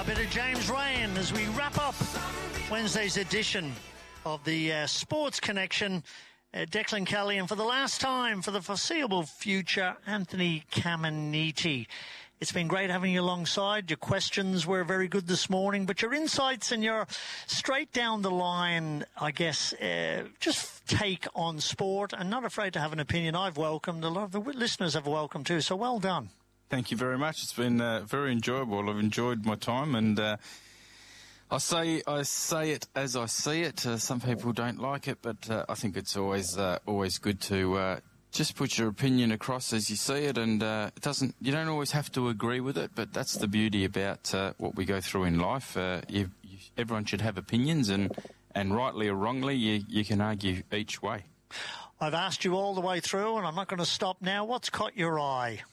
A bit of James Ryan as we wrap up Wednesday's edition of the Sports Connection. Declan Kelly, and for the last time, for the foreseeable future, Anthony Caminiti. It's been great having you alongside. Your questions were very good this morning, but your insights and your straight down the line, I guess, just take on sport and not afraid to have an opinion I've welcomed. A lot of the listeners have welcomed too, so well done. Thank you very much. It's been very enjoyable. I've enjoyed my time, and I say it as I see it. Some people don't like it, but I think it's always good to just put your opinion across as you see it, and you don't always have to agree with it, but that's the beauty about what we go through in life. Everyone should have opinions, and rightly or wrongly, you can argue each way. I've asked you all the way through, and I'm not going to stop now. What's caught your eye?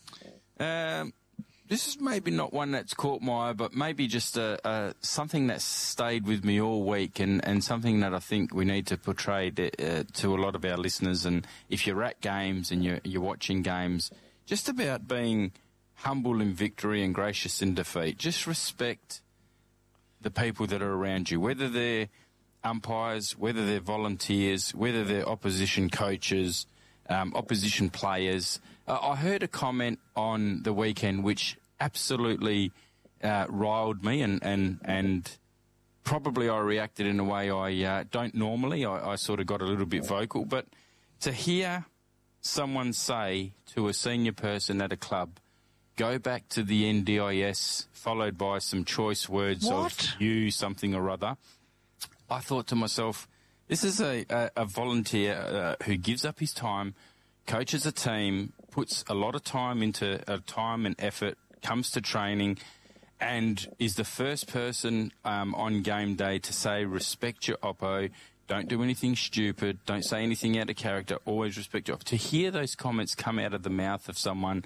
This is maybe not one that's caught my eye, but maybe just something that's stayed with me all week, and something that I think we need to portray to a lot of our listeners. And if you're at games and you're watching games, just about being humble in victory and gracious in defeat. Just respect the people that are around you, whether they're umpires, whether they're volunteers, whether they're opposition coaches, opposition players. I heard a comment on the weekend which absolutely riled me, and probably I reacted in a way I don't normally. I sort of got a little bit vocal, but to hear someone say to a senior person at a club, go back to the NDIS, followed by some choice words of you something or other, I thought to myself, this is a volunteer who gives up his time, coaches a team, puts a lot of time into time and effort, comes to training, and is the first person on game day to say, respect your oppo, don't do anything stupid, don't say anything out of character, always respect your oppo. To hear those comments come out of the mouth of someone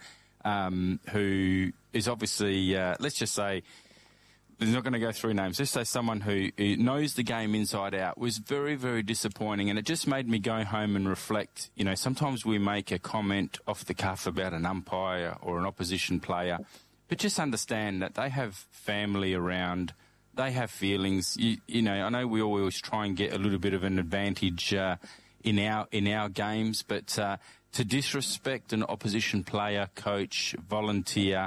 who is obviously, let's just say, I'm not going to go through names. Let's say someone who knows the game inside out, was very, very disappointing, and it just made me go home and reflect. You know, sometimes we make a comment off the cuff about an umpire or an opposition player, but just understand that they have family around, they have feelings. You know, I know we always try and get a little bit of an advantage in our games, but to disrespect an opposition player, coach, volunteer,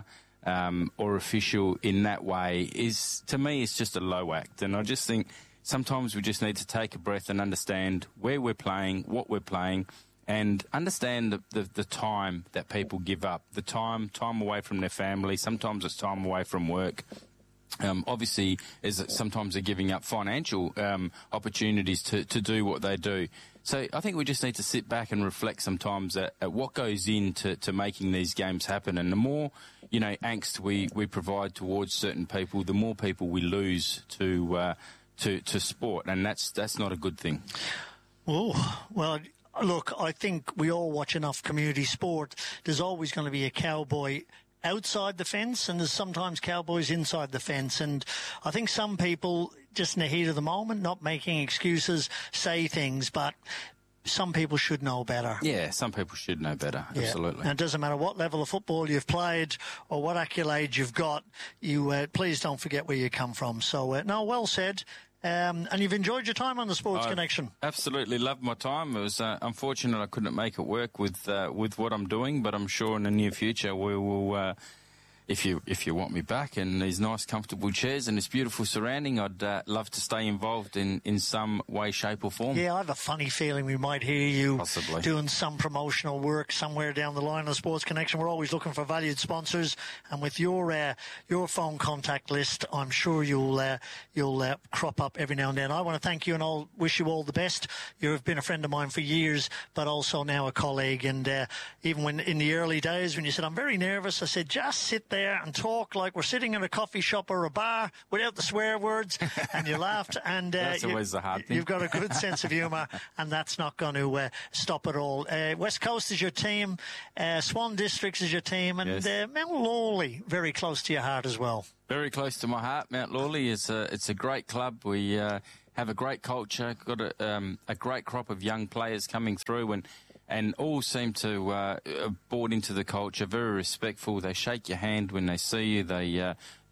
or official in that way is, to me, it's just a low act. And I just think sometimes we just need to take a breath and understand where we're playing, what we're playing, and understand the time that people give up, the time away from their family. Sometimes it's time away from work. Obviously, sometimes they're giving up financial opportunities to do what they do. So I think we just need to sit back and reflect sometimes at what goes into making these games happen. And the more, angst we provide towards certain people, the more people we lose to sport, and that's not a good thing. Oh, well, look, I think we all watch enough community sport. There's always going to be a cowboy outside the fence, and there's sometimes cowboys inside the fence. And I think some people, just in the heat of the moment, not making excuses, say things, but some people should know better. Yeah, some people should know better, absolutely. And it doesn't matter what level of football you've played or what accolades you've got, you please don't forget where you come from. So, no, well said. And you've enjoyed your time on the Sports Connection. Absolutely loved my time. It was unfortunate I couldn't make it work with what I'm doing, but I'm sure in the near future we will. If you want me back in these nice, comfortable chairs and this beautiful surrounding, I'd love to stay involved in some way, shape or form. Yeah, I have a funny feeling we might hear you possibly doing some promotional work somewhere down the line on the Sports Connection. We're always looking for valued sponsors, and with your phone contact list, I'm sure you'll crop up every now and then. I want to thank you and I'll wish you all the best. You've been a friend of mine for years, but also now a colleague. And even when in the early days when you said, I'm very nervous, I said, just sit there and talk like we're sitting in a coffee shop or a bar without the swear words, and you laughed. And that's always the hard thing. You've got a good sense of humour, and that's not going to stop at all. West Coast is your team, Swan Districts is your team, and yes. Mount Lawley, very close to your heart as well. Very close to my heart. Mount Lawley is it's a great club. We have a great culture, got a great crop of young players coming through, and all seem to have bought into the culture, very respectful. They shake your hand when they see you. They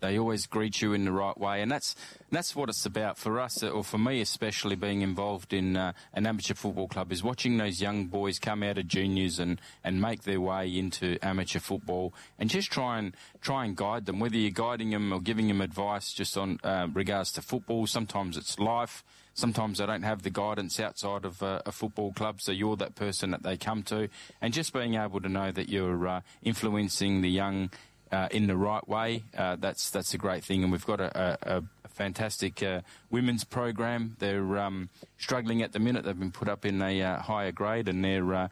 They always greet you in the right way, and that's what it's about for us, or for me especially, being involved in an amateur football club, is watching those young boys come out of juniors and make their way into amateur football, and just try and guide them, whether you're guiding them or giving them advice just on regards to football. Sometimes it's life. Sometimes they don't have the guidance outside of a football club, so you're that person that they come to, and just being able to know that you're influencing the young in the right way, that's a great thing. And we've got a fantastic women's program. They're struggling at the minute. They've been put up in a higher grade, and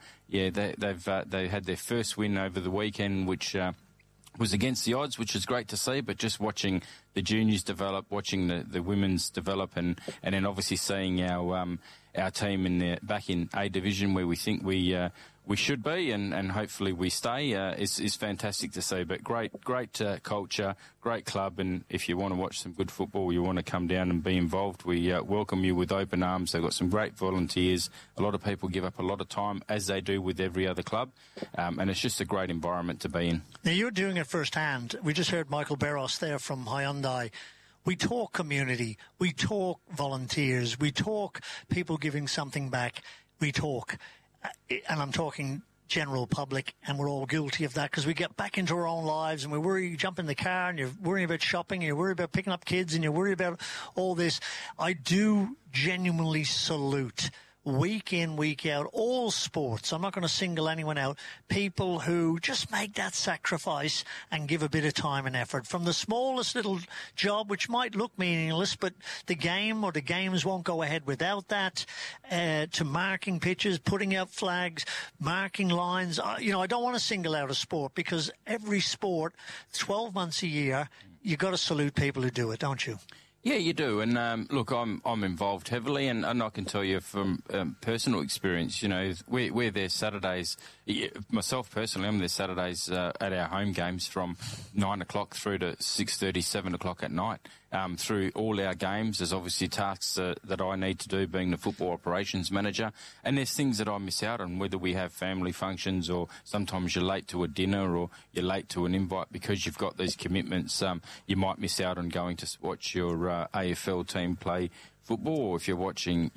they had their first win over the weekend, which was against the odds, which is great to see. But just watching the juniors develop, watching the women's develop, and then obviously seeing our team back in A division, where we think we should be, and hopefully we stay, is fantastic to see. But great culture, great club, and if you want to watch some good football, you want to come down and be involved, we welcome you with open arms. They've got some great volunteers. A lot of people give up a lot of time, as they do with every other club, and it's just a great environment to be in. Now, you're doing it firsthand. We just heard Michael Barros there from Hyundai. We talk community, we talk volunteers, we talk people giving something back, we talk, and I'm talking general public, and we're all guilty of that because we get back into our own lives and we worry. You jump in the car and you're worrying about shopping, and you're worried about picking up kids, and you're worried about all this. I do genuinely salute, week in, week out, all sports. I'm not going to single anyone out. People who just make that sacrifice and give a bit of time and effort. From the smallest little job, which might look meaningless, but the game or the games won't go ahead without that, to marking pitches, putting out flags, marking lines. I don't want to single out a sport, because every sport, 12 months a year, you've got to salute people who do it, don't you? Yeah, you do. And look, I'm involved heavily, and I can tell you from personal experience, we're there Saturdays. Myself personally, I'm there Saturdays at our home games from 9 o'clock through to 6:30, 7 o'clock at night. Through all our games, there's obviously tasks that I need to do, being the football operations manager, and there's things that I miss out on, whether we have family functions, or sometimes you're late to a dinner, or you're late to an invite because you've got these commitments. You might miss out on going to watch your AFL team play football, or if you're watching,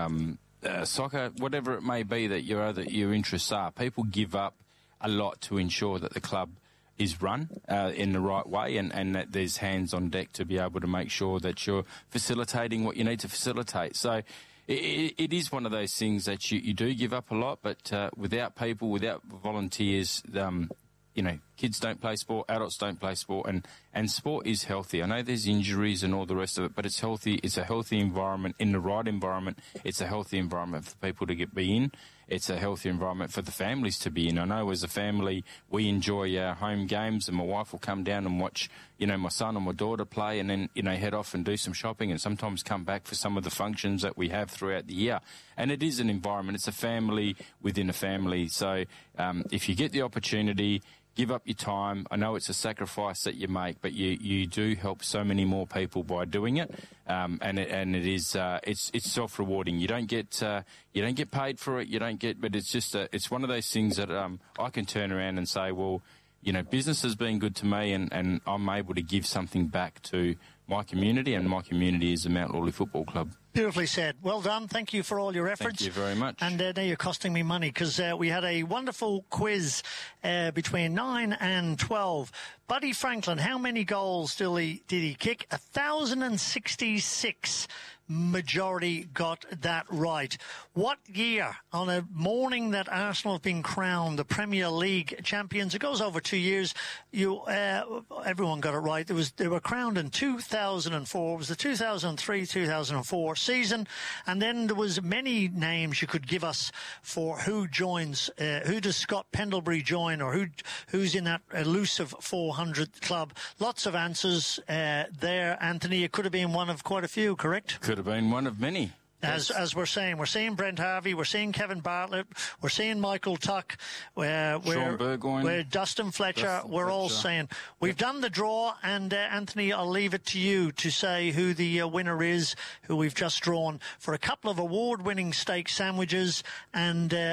soccer, whatever it may be that your interests are. People give up a lot to ensure that the club is run in the right way, and that there's hands on deck to be able to make sure that you're facilitating what you need to facilitate. So it is one of those things that you do give up a lot, but without people, without volunteers, kids don't play sport, adults don't play sport, and sport is healthy. I know there's injuries and all the rest of it, but it's healthy. It's a healthy environment. In the right environment, it's a healthy environment for people to be in. It's a healthy environment for the families to be in. I know as a family, we enjoy our home games, and my wife will come down and watch, my son or my daughter play, and then, head off and do some shopping, and sometimes come back for some of the functions that we have throughout the year. And it is an environment. It's a family within a family. So if you get the opportunity, give up your time. I know it's a sacrifice that you make, but you do help so many more people by doing it, and it is it's self-rewarding. You don't get paid for it. But it's just it's one of those things that I can turn around and say, well, business has been good to me, and I'm able to give something back to my community, and my community is the Mount Lawley Football Club. Beautifully said. Well done. Thank you for all your efforts. Thank you very much. And now you're costing me money, because we had a wonderful quiz between 9 and 12. Buddy Franklin, how many goals did he kick? 1,066. Majority got that right. What year, on a morning that Arsenal have been crowned the Premier League champions, it goes over 2 years, everyone got it right. They were crowned in 2004. It was the 2003-2004 season, and then there was many names you could give us for who joins, who does Scott Pendlebury join, or who's in that elusive 400 club. Lots of answers there, Anthony. It could have been one of quite a few, correct? Could have been one of many. As we're seeing Brent Harvey, we're seeing Kevin Bartlett, we're seeing Michael Tuck, Sean Burgoyne, we're Dustin Fletcher. We're all saying we've done the draw, and Anthony, I'll leave it to you to say who the winner is, who we've just drawn for a couple of award-winning steak sandwiches and